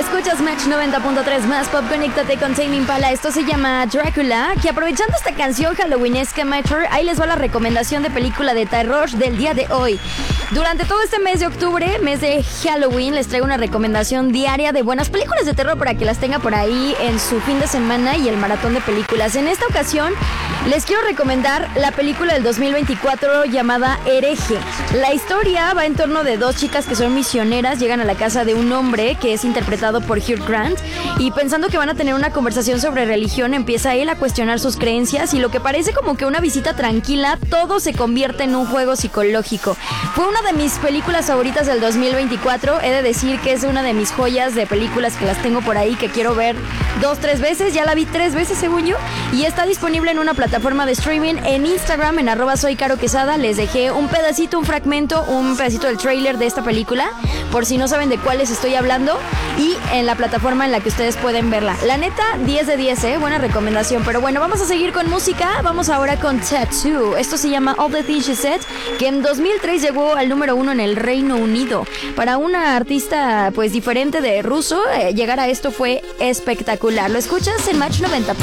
Escuchas Match 90.3 más pop, conéctate con Tame Impala. Esto se llama Drácula, que aprovechando esta canción halloweenesca, Matcher, ahí les va la recomendación de película de terror del día de hoy. Durante todo este mes de octubre, mes de Halloween, les traigo una recomendación diaria de buenas películas de terror para que las tenga por ahí en su fin de semana y el maratón de películas. En esta ocasión, les quiero recomendar la película del 2024 llamada Hereje. La historia va en torno de dos chicas que son misioneras, llegan a la casa de un hombre que es interpretado por Hugh Grant y pensando que van a tener una conversación sobre religión, empieza él a cuestionar sus creencias y lo que parece como que una visita tranquila, todo se convierte en un juego psicológico. Fue una de mis películas favoritas del 2024, he de decir que es una de mis joyas de películas que las tengo por ahí, que quiero ver 2-3 veces, ya la vi 3 veces según yo, y está disponible en una plataforma de streaming. En Instagram, en @soycaroquesada, les dejé un pedacito, un fragmento, un pedacito del tráiler de esta película, por si no saben de cuál les estoy hablando, y en la plataforma en la que ustedes pueden verla. La neta, 10 de 10, buena recomendación. Pero bueno, vamos a seguir con música. Vamos ahora con Tattoo. Esto se llama All the Things She Said, que en 2003 llegó al número 1 en el Reino Unido. Para una artista pues diferente de ruso, llegar a esto fue espectacular. Lo escuchas en Match 90.